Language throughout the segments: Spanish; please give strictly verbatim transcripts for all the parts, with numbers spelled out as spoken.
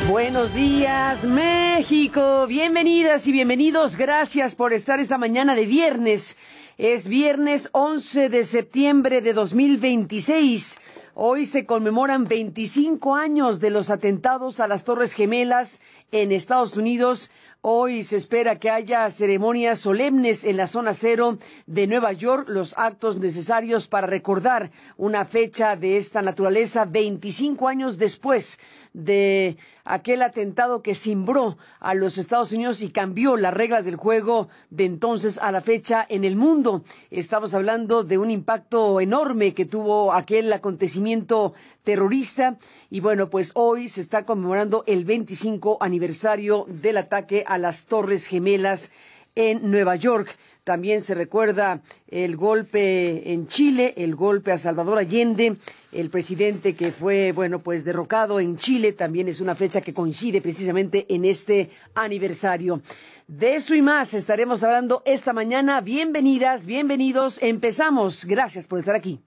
Buenos días, México. Bienvenidas y bienvenidos. Gracias por estar esta mañana de viernes. Es viernes once de septiembre de dos mil veintiséis. Hoy se conmemoran veinticinco años de los atentados a las Torres Gemelas en Estados Unidos. Hoy se espera que haya ceremonias solemnes en la zona cero de Nueva York, los actos necesarios para recordar una fecha de esta naturaleza veinticinco años después de aquel atentado que cimbró a los Estados Unidos y cambió las reglas del juego de entonces a la fecha en el mundo. Estamos hablando de un impacto enorme que tuvo aquel acontecimiento terrorista y bueno, pues hoy se está conmemorando el veinticinco aniversario del ataque a las Torres Gemelas en Nueva York. También se recuerda el golpe en Chile, el golpe a Salvador Allende, el presidente que fue, bueno, pues derrocado en Chile. También es una fecha que coincide precisamente en este aniversario. De eso y más estaremos hablando esta mañana. Bienvenidas, bienvenidos. Empezamos. Gracias por estar aquí.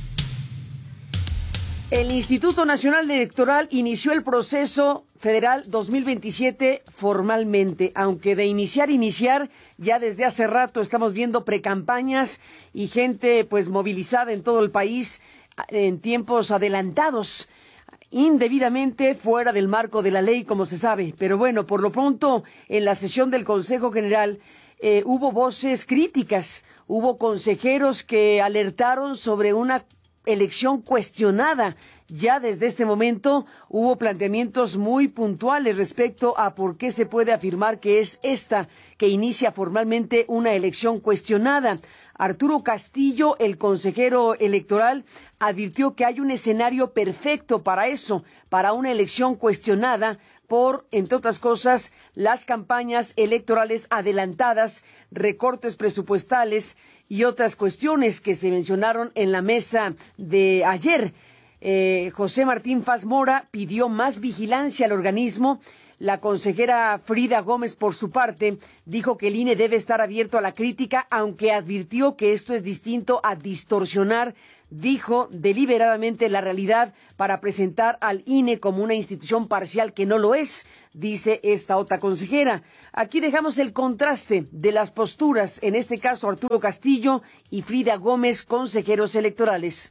El Instituto Nacional Electoral inició el proceso federal dos mil veintisiete formalmente, aunque de iniciar, iniciar, ya desde hace rato estamos viendo precampañas y gente pues movilizada en todo el país en tiempos adelantados, indebidamente fuera del marco de la ley, como se sabe. Pero bueno, por lo pronto, en la sesión del Consejo General eh, hubo voces críticas, hubo consejeros que alertaron sobre una elección cuestionada. Ya desde este momento hubo planteamientos muy puntuales respecto a por qué se puede afirmar que es esta que inicia formalmente una elección cuestionada. Arturo Castillo, el consejero electoral, advirtió que hay un escenario perfecto para eso, para una elección cuestionada por, entre otras cosas, las campañas electorales adelantadas, recortes presupuestales y otras cuestiones que se mencionaron en la mesa de ayer. Eh, José Martín Faz Mora pidió más vigilancia al organismo. La consejera Frida Gómez, por su parte, dijo que el I N E debe estar abierto a la crítica, aunque advirtió que esto es distinto a distorsionar, dijo, deliberadamente la realidad para presentar al I N E como una institución parcial que no lo es, dice esta otra consejera. Aquí dejamos el contraste de las posturas, en este caso Arturo Castillo y Frida Gómez, consejeros electorales.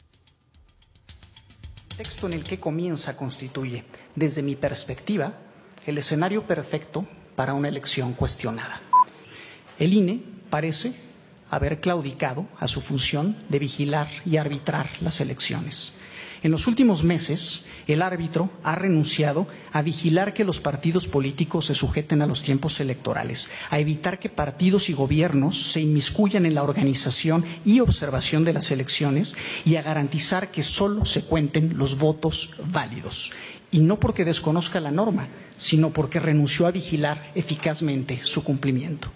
El texto en el que comienza constituye, desde mi perspectiva, el escenario perfecto para una elección cuestionada. El I N E parece haber claudicado a su función de vigilar y arbitrar las elecciones. En los últimos meses, el árbitro ha renunciado a vigilar que los partidos políticos se sujeten a los tiempos electorales, a evitar que partidos y gobiernos se inmiscuyan en la organización y observación de las elecciones y a garantizar que solo se cuenten los votos válidos. Y no porque desconozca la norma, sino porque renunció a vigilar eficazmente su cumplimiento.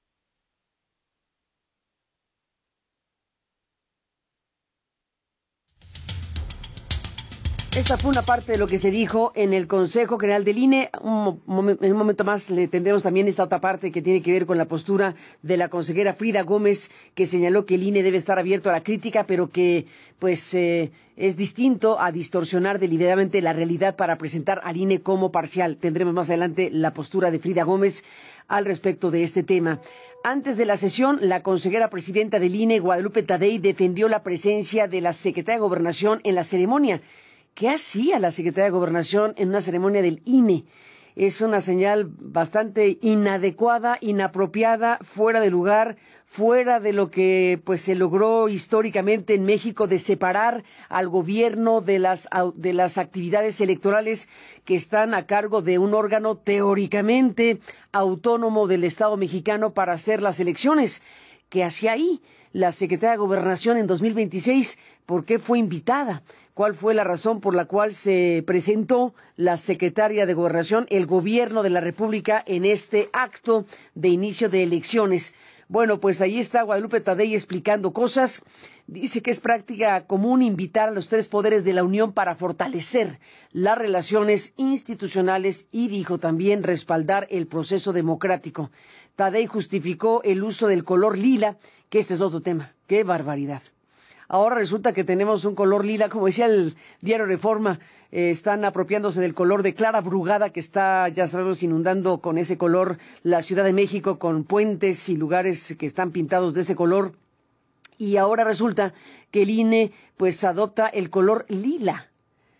Esta fue una parte de lo que se dijo en el Consejo General del I N E. Un momen- en un momento más le tendremos también esta otra parte que tiene que ver con la postura de la consejera Frida Gómez, que señaló que el I N E debe estar abierto a la crítica, pero que pues eh, es distinto a distorsionar deliberadamente la realidad para presentar al I N E como parcial. Tendremos más adelante la postura de Frida Gómez al respecto de este tema. Antes de la sesión, la consejera presidenta del I N E, Guadalupe Tadei, defendió la presencia de la secretaria de Gobernación en la ceremonia. ¿Qué hacía la Secretaría de Gobernación en una ceremonia del I N E? Es una señal bastante inadecuada, inapropiada, fuera de lugar, fuera de lo que pues se logró históricamente en México de separar al gobierno de las de las actividades electorales que están a cargo de un órgano teóricamente autónomo del Estado mexicano para hacer las elecciones. ¿Qué hacía ahí la Secretaría de Gobernación en dos mil veintiséis? ¿Por qué fue invitada? ¿Cuál fue la razón por la cual se presentó la secretaria de Gobernación, el gobierno de la República, en este acto de inicio de elecciones? Bueno, pues ahí está Guadalupe Tadei explicando cosas. Dice que es práctica común invitar a los tres poderes de la Unión para fortalecer las relaciones institucionales y, dijo también, respaldar el proceso democrático. Tadei justificó el uso del color lila, que este es otro tema. ¡Qué barbaridad! Ahora resulta que tenemos un color lila, como decía el diario Reforma, eh, están apropiándose del color de Clara Brugada, que está, ya sabemos, inundando con ese color la Ciudad de México, con puentes y lugares que están pintados de ese color. Y ahora resulta que el I N E pues adopta el color lila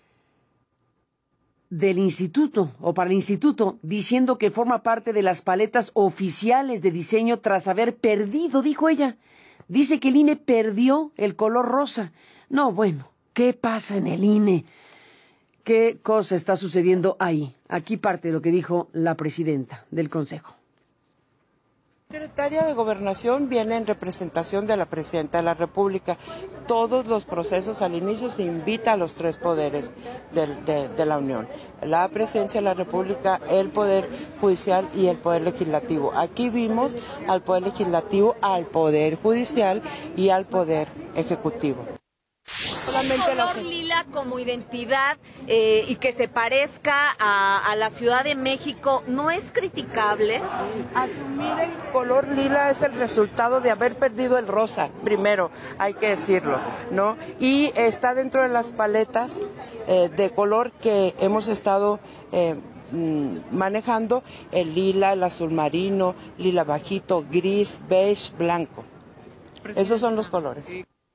del instituto o para el instituto, diciendo que forma parte de las paletas oficiales de diseño tras haber perdido, dijo ella. Dice que el I N E perdió el color rosa. No, bueno, ¿qué pasa en el I N E? ¿Qué cosa está sucediendo ahí? Aquí parte de lo que dijo la presidenta del Consejo. La secretaria de Gobernación viene en representación de la Presidenta de la República. Todos los procesos al inicio se invita a los tres poderes de, de, de la Unión. La Presidencia de la República, el Poder Judicial y el Poder Legislativo. Aquí vimos al Poder Legislativo, al Poder Judicial y al Poder Ejecutivo. Solamente color la... lila como identidad eh, y que se parezca a, a la Ciudad de México, ¿no es criticable? Asumir el color lila es el resultado de haber perdido el rosa, primero, hay que decirlo, ¿no? Y está dentro de las paletas eh, de color que hemos estado eh, manejando, el lila, el azul marino, lila bajito, gris, beige, blanco. Esos son los colores.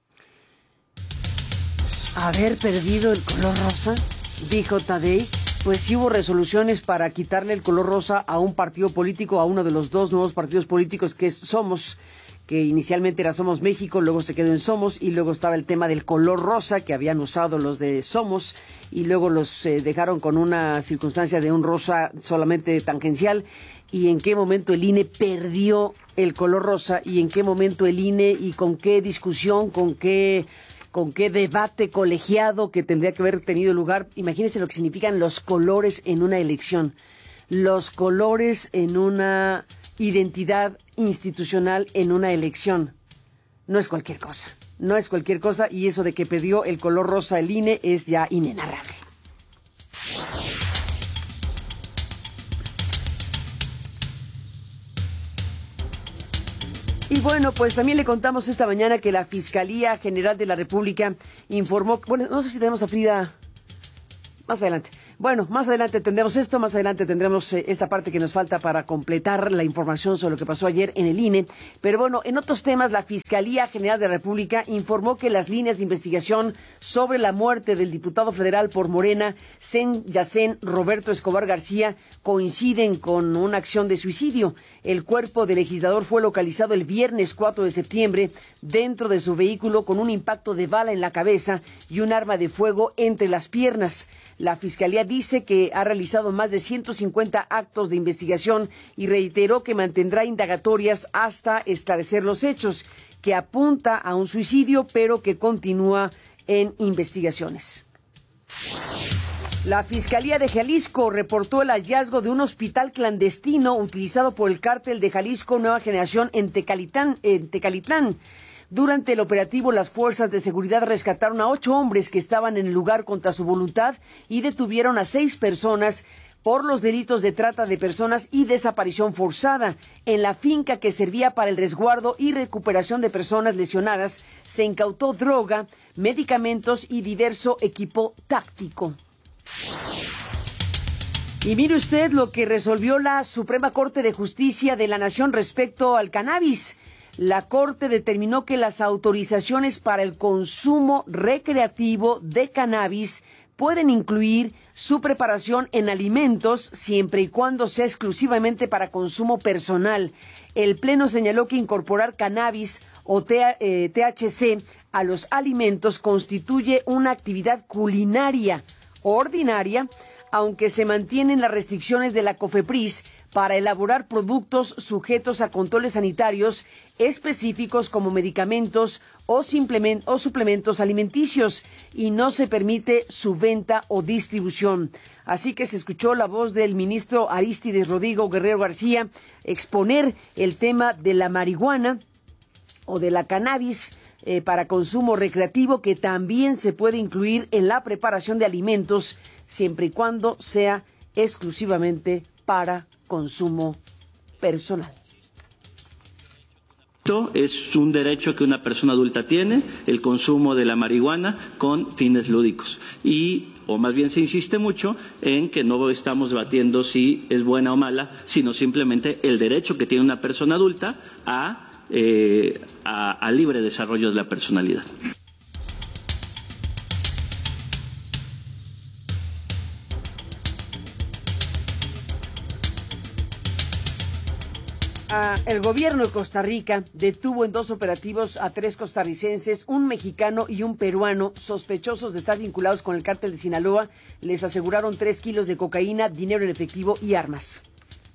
Haber perdido el color rosa, dijo Tadei, pues sí hubo resoluciones para quitarle el color rosa a un partido político, a uno de los dos nuevos partidos políticos que es Somos, que inicialmente era Somos México, luego se quedó en Somos y luego estaba el tema del color rosa que habían usado los de Somos y luego los eh, dejaron con una circunstancia de un rosa solamente tangencial. ¿Y en qué momento el I N E perdió el color rosa? ¿Y en qué momento el I N E y con qué discusión, con qué... con qué debate colegiado que tendría que haber tenido lugar? Imagínense lo que significan los colores en una elección, los colores en una identidad institucional en una elección. No es cualquier cosa, no es cualquier cosa y eso de que perdió el color rosa el I N E es ya inenarrable. Y bueno, pues también le contamos esta mañana que la Fiscalía General de la República informó, bueno, no sé si tenemos a Frida más adelante. Bueno, más adelante tendremos esto, más adelante tendremos eh, esta parte que nos falta para completar la información sobre lo que pasó ayer en el I N E. Pero bueno, en otros temas, la Fiscalía General de la República informó que las líneas de investigación sobre la muerte del diputado federal por Morena, Sen Yacén Roberto Escobar García, coinciden con una acción de suicidio. El cuerpo del legislador fue localizado el viernes cuatro de septiembre dentro de su vehículo con un impacto de bala en la cabeza y un arma de fuego entre las piernas. La Fiscalía dice que ha realizado más de ciento cincuenta actos de investigación y reiteró que mantendrá indagatorias hasta esclarecer los hechos, que apunta a un suicidio, pero que continúa en investigaciones. La Fiscalía de Jalisco reportó el hallazgo de un hospital clandestino utilizado por el cártel de Jalisco Nueva Generación en Tecalitlán. En Tecalitlán. Durante el operativo, las fuerzas de seguridad rescataron a ocho hombres que estaban en el lugar contra su voluntad y detuvieron a seis personas por los delitos de trata de personas y desaparición forzada. En la finca que servía para el resguardo y recuperación de personas lesionadas, se incautó droga, medicamentos y diverso equipo táctico. Y mire usted lo que resolvió la Suprema Corte de Justicia de la Nación respecto al cannabis. La Corte determinó que las autorizaciones para el consumo recreativo de cannabis pueden incluir su preparación en alimentos siempre y cuando sea exclusivamente para consumo personal. El Pleno señaló que incorporar cannabis o T H C a los alimentos constituye una actividad culinaria ordinaria, aunque se mantienen las restricciones de la COFEPRIS para elaborar productos sujetos a controles sanitarios específicos como medicamentos o, o suplementos alimenticios, y no se permite su venta o distribución. Así que se escuchó la voz del ministro Arístides Rodrigo Guerrero García exponer el tema de la marihuana o de la cannabis eh, para consumo recreativo, que también se puede incluir en la preparación de alimentos siempre y cuando sea exclusivamente para consumo personal. Es un derecho que una persona adulta tiene, el consumo de la marihuana con fines lúdicos. Y o más bien se insiste mucho en que no estamos debatiendo si es buena o mala, sino simplemente el derecho que tiene una persona adulta a, eh, a, a libre desarrollo de la personalidad. Ah, el gobierno de Costa Rica detuvo en dos operativos a tres costarricenses, un mexicano y un peruano, sospechosos de estar vinculados con el cártel de Sinaloa. Les aseguraron tres kilos de cocaína, dinero en efectivo y armas.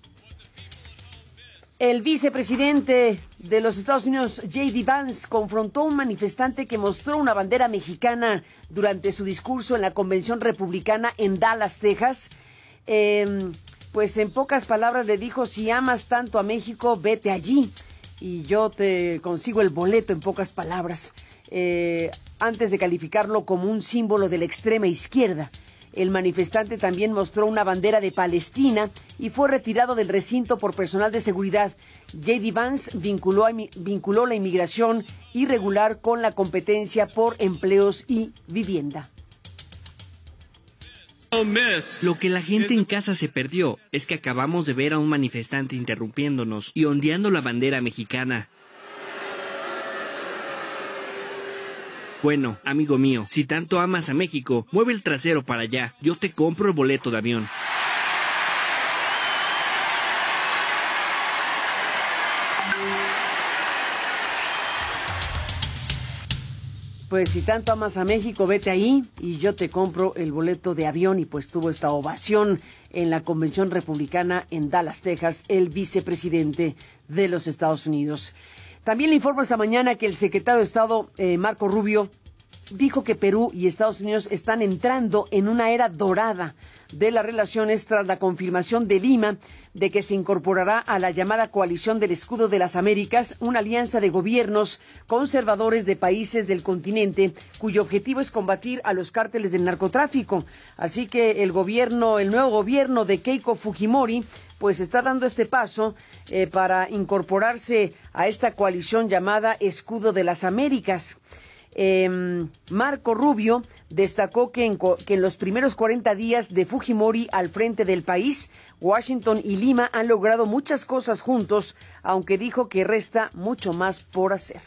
El vicepresidente de los Estados Unidos, J D Vance, confrontó a un manifestante que mostró una bandera mexicana durante su discurso en la convención republicana en Dallas, Texas. Eh, Pues en pocas palabras le dijo: si amas tanto a México, vete allí y yo te consigo el boleto, en pocas palabras. Eh, antes de calificarlo como un símbolo de la extrema izquierda, el manifestante también mostró una bandera de Palestina y fue retirado del recinto por personal de seguridad. J D Vance vinculó, a, vinculó la inmigración irregular con la competencia por empleos y vivienda. Lo que la gente en casa se perdió es que acabamos de ver a un manifestante interrumpiéndonos y ondeando la bandera mexicana. Bueno, amigo mío, si tanto amas a México, mueve el trasero para allá. Yo te compro el boleto de avión. Pues si tanto amas a México, vete ahí y yo te compro el boleto de avión. Y pues tuvo esta ovación en la convención republicana en Dallas, Texas, el vicepresidente de los Estados Unidos. También le informo esta mañana que el secretario de Estado, eh, Marco Rubio, dijo que Perú y Estados Unidos están entrando en una era dorada de las relaciones tras la confirmación de Lima de que se incorporará a la llamada Coalición del Escudo de las Américas, una alianza de gobiernos conservadores de países del continente cuyo objetivo es combatir a los cárteles del narcotráfico. Así que el gobierno, el nuevo gobierno de Keiko Fujimori, pues está dando este paso eh, para incorporarse a esta coalición llamada Escudo de las Américas. Eh, Marco Rubio destacó que en, que en los primeros cuarenta días de Fujimori al frente del país, Washington y Lima han logrado muchas cosas juntos, aunque dijo que resta mucho más por hacer.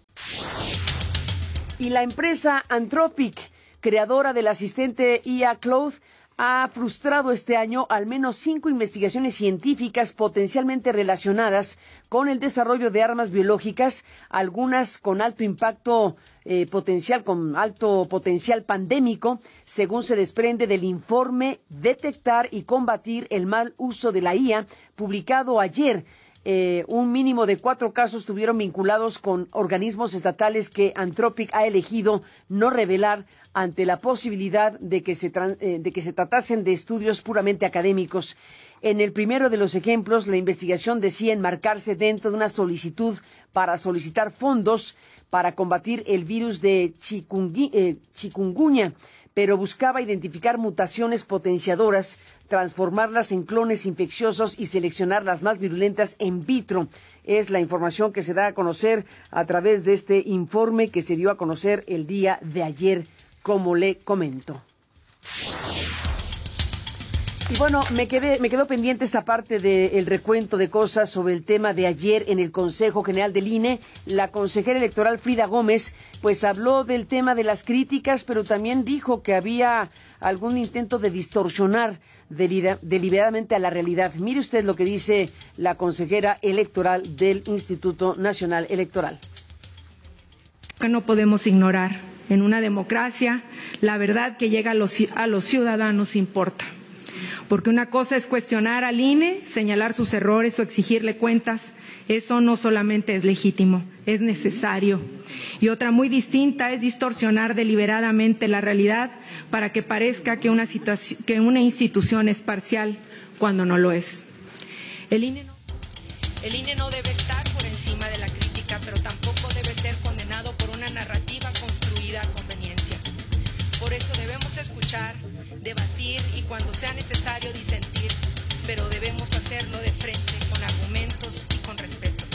Y la empresa Anthropic, creadora del asistente I A Claude, ha frustrado este año al menos cinco investigaciones científicas potencialmente relacionadas con el desarrollo de armas biológicas, algunas con alto impacto eh, potencial, con alto potencial pandémico, según se desprende del informe Detectar y combatir el mal uso de la I A, publicado ayer. Eh, un mínimo de cuatro casos estuvieron vinculados con organismos estatales que Anthropic ha elegido no revelar ante la posibilidad de que se, eh, de que se tratasen de estudios puramente académicos. En el primero de los ejemplos, la investigación decía enmarcarse dentro de una solicitud para solicitar fondos para combatir el virus de chikungi, eh, chikungunya, pero buscaba identificar mutaciones potenciadoras, transformarlas en clones infecciosos y seleccionar las más virulentas en vitro. Es la información que se da a conocer a través de este informe que se dio a conocer el día de ayer, como le comento. Y bueno, me quedé, me quedó pendiente esta parte del recuento de cosas sobre el tema de ayer en el Consejo General del I N E. La consejera electoral Frida Gómez, pues habló del tema de las críticas, pero también dijo que había algún intento de distorsionar deliberadamente a la realidad. Mire usted lo que dice la consejera electoral del Instituto Nacional Electoral. Que no podemos ignorar. En una democracia, la verdad que llega a los, a los ciudadanos importa. Porque una cosa es cuestionar al I N E, señalar sus errores o exigirle cuentas. Eso no solamente es legítimo, es necesario. Y otra muy distinta es distorsionar deliberadamente la realidad para que parezca que una, situación, que una institución es parcial cuando no lo es. El I N E no, el I N E no debe estar por encima de la crítica, pero tampoco debe ser condenado por una narrativa construida a conveniencia. Por eso debemos escuchar, debatir y cuando sea necesario disentir, pero debemos hacerlo de frente, con argumentos y con respeto.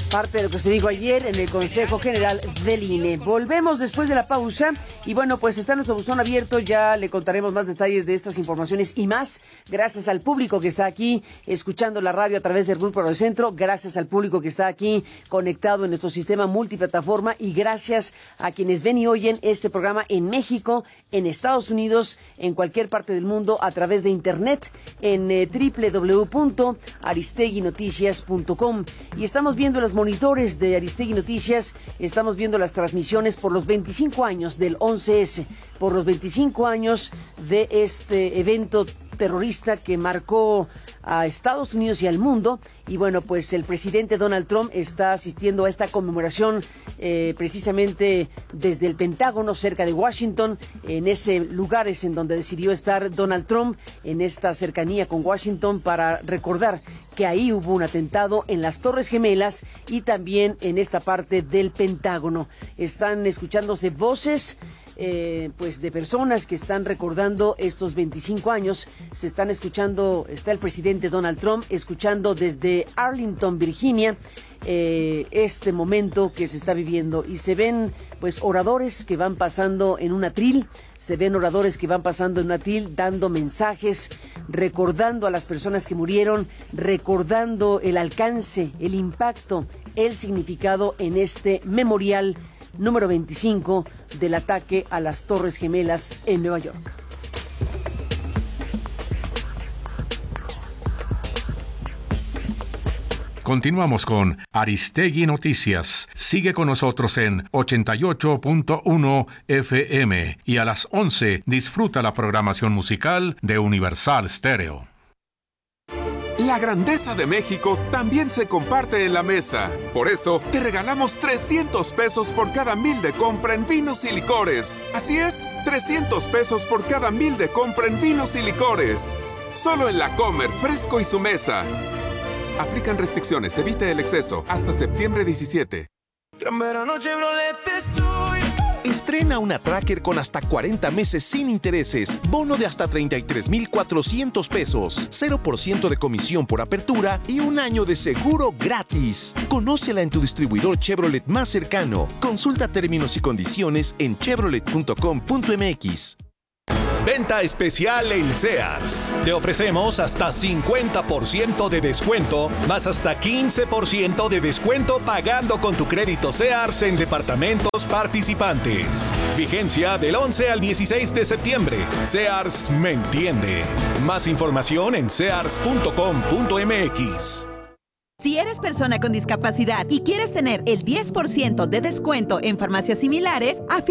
Parte de lo que se dijo ayer en el Consejo General del I N E. Volvemos después de la pausa y bueno, pues está nuestro buzón abierto, ya le contaremos más detalles de estas informaciones y más, gracias al público que está aquí escuchando la radio a través del Grupo Radio Centro, gracias al público que está aquí conectado en nuestro sistema multiplataforma y gracias a quienes ven y oyen este programa en México, en Estados Unidos, en cualquier parte del mundo a través de internet en eh, doble u doble u doble u punto aristegui noticias punto com y estamos viendo los monitores de Aristegui Noticias, estamos viendo las transmisiones por los veinticinco años del once ese, por los veinticinco años de este evento terrorista que marcó a Estados Unidos y al mundo. Y bueno, pues el presidente Donald Trump está asistiendo a esta conmemoración eh, precisamente desde el Pentágono, cerca de Washington. En ese lugar es en donde decidió estar Donald Trump, en esta cercanía con Washington, para recordar que ahí hubo un atentado en las Torres Gemelas y también en esta parte del Pentágono. Están escuchándose voces Eh, pues de personas que están recordando estos veinticinco años. Se están escuchando, está el presidente Donald Trump escuchando desde Arlington, Virginia, eh, este momento que se está viviendo y se ven pues oradores que van pasando en un atril, se ven oradores que van pasando en un atril dando mensajes, recordando a las personas que murieron, recordando el alcance, el impacto, el significado en este memorial número veinticinco del ataque a las Torres Gemelas en Nueva York. Continuamos con Aristegui Noticias. Sigue con nosotros en ochenta y ocho punto uno F M y a las once disfruta la programación musical de Universal Stereo. La grandeza de México también se comparte en la mesa. Por eso, te regalamos trescientos pesos por cada mil de compra en vinos y licores. Así es, trescientos pesos por cada mil de compra en vinos y licores. Solo en La Comer, Fresco y Su Mesa. Aplican restricciones, evite el exceso. Hasta septiembre diecisiete. Gran verano Chevrolet estoy. Estrena una Tracker con hasta cuarenta meses sin intereses, bono de hasta treinta y tres mil cuatrocientos pesos, cero por ciento de comisión por apertura y un año de seguro gratis. Conócela en tu distribuidor Chevrolet más cercano. Consulta términos y condiciones en chevrolet punto com punto m x. Venta especial en Sears. Te ofrecemos hasta cincuenta por ciento de descuento, más hasta quince por ciento de descuento pagando con tu crédito Sears en departamentos participantes. Vigencia del once al dieciséis de septiembre. Sears me entiende. Más información en sears punto com punto m x. Si eres persona con discapacidad y quieres tener el diez por ciento de descuento en farmacias similares,